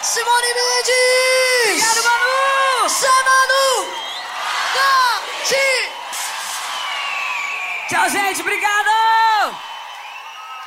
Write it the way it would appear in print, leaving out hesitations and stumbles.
Simone Mendes! Obrigado, Manu! Zé Manu! Tchau, gente, obrigado!